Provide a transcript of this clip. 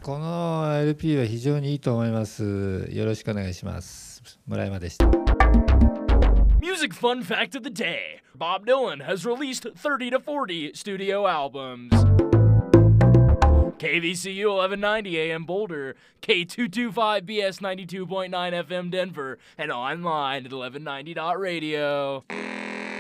この LP は非常にいいと思います。よろしくお願いします。村山でした。 Music fun fact of the day. Bob Dylan has released 30 to 40 studio albums. KVCU 1190 AM Boulder, K225BS 92.9 FM Denver, and online at 1190.radio.